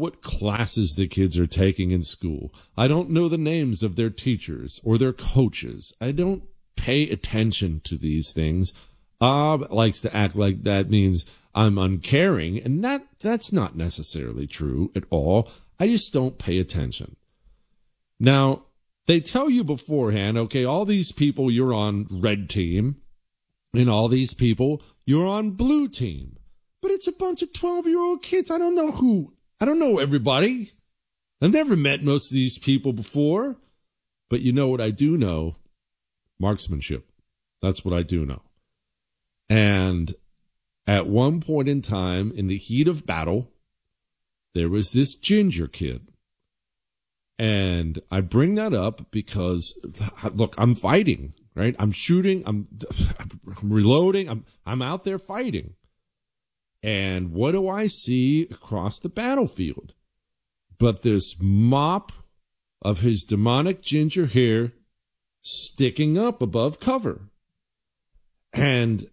what classes the kids are taking in school. I don't know the names of their teachers or their coaches. I don't pay attention to these things. Likes to act like that means I'm uncaring, and that's not necessarily true at all. I just don't pay attention. Now, they tell you beforehand, okay, all these people, you're on red team, and all these people, you're on blue team. But it's a bunch of 12-year-old kids. I don't know everybody. I've never met most of these people before. But you know what I do know? Marksmanship. That's what I do know. And at one point in time, in the heat of battle, there was this ginger kid. And I bring that up because, look, I'm fighting, right? I'm shooting, I'm reloading, I'm out there fighting. And what do I see across the battlefield? But this mop of his demonic ginger hair sticking up above cover. And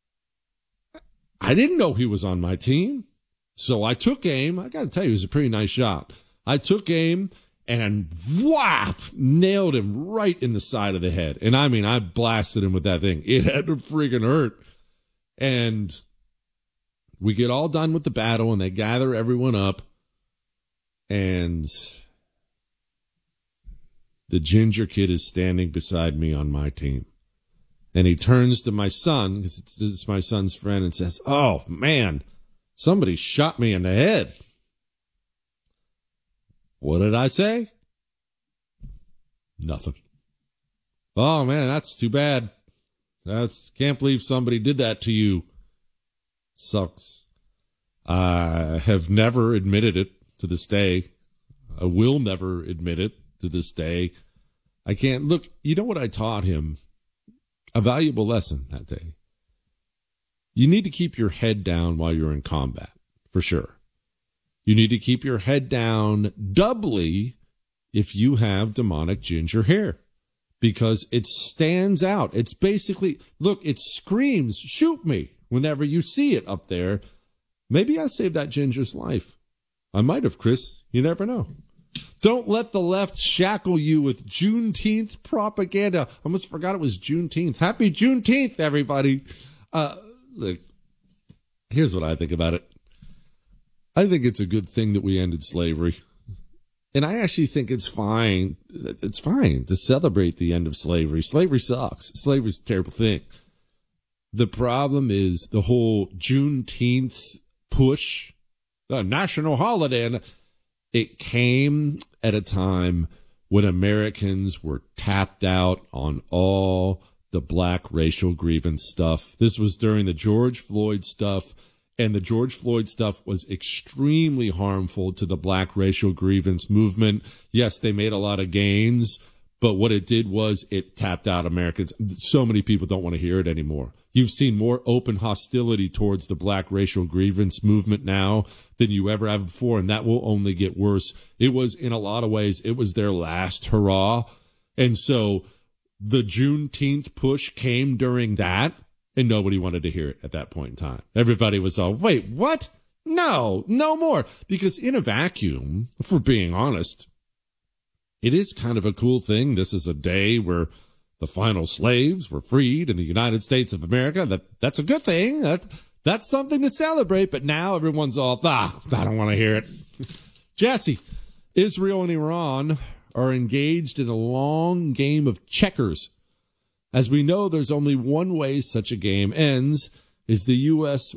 I didn't know he was on my team. So I took aim. I got to tell you, it was a pretty nice shot. I took aim and whap, nailed him right in the side of the head. And I mean, I blasted him with that thing. It had to freaking hurt. And we get all done with the battle and they gather everyone up. And the ginger kid is standing beside me on my team. And he turns to my son, because it's my son's friend, and says, "Oh, man, somebody shot me in the head." What did I say? Nothing. "Oh, man, that's too bad. Can't believe somebody did that to you. Sucks." I have never admitted it to this day. I will never admit it to this day. I can't. Look, you know what I taught him? A valuable lesson that day. You need to keep your head down while you're in combat, for sure. You need to keep your head down doubly if you have demonic ginger hair, because it stands out. It's basically, look, it screams, "Shoot me," whenever you see it up there. Maybe I saved that ginger's life. I might have, Chris. You never know. Don't let the left shackle you with Juneteenth propaganda. I almost forgot it was Juneteenth. Happy Juneteenth, everybody. Look, here's what I think about it. I think it's a good thing that we ended slavery. And I actually think it's fine. It's fine to celebrate the end of slavery. Slavery sucks. Slavery's a terrible thing. The problem is the whole Juneteenth push, a national holiday, and it came at a time when Americans were tapped out on all the black racial grievance stuff. This was during the George Floyd stuff, and the George Floyd stuff was extremely harmful to the black racial grievance movement. Yes, they made a lot of gains, but what it did was it tapped out Americans. So many people don't want to hear it anymore. You've seen more open hostility towards the black racial grievance movement now than you ever have before, and that will only get worse. It was, in a lot of ways, it was their last hurrah. And so the Juneteenth push came during that, and nobody wanted to hear it at that point in time. Everybody was all, wait, what? No more. Because in a vacuum, if we're being honest, it is kind of a cool thing. This is a day where the final slaves were freed in the United States of America. That's a good thing. That's something to celebrate. But now everyone's all, I don't want to hear it. Jesse, Israel and Iran are engaged in a long game of checkers. As we know, there's only one way such a game ends. Is the U.S.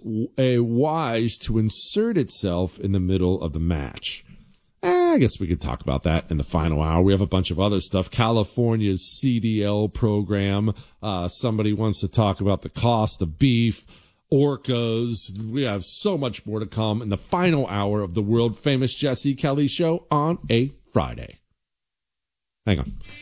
wise to insert itself in the middle of the match? I guess we could talk about that in the final hour. We have a bunch of other stuff. California's CDL program. Somebody wants to talk about the cost of beef, orcas. We have so much more to come in the final hour of the world famous Jesse Kelly Show on a Friday. Hang on.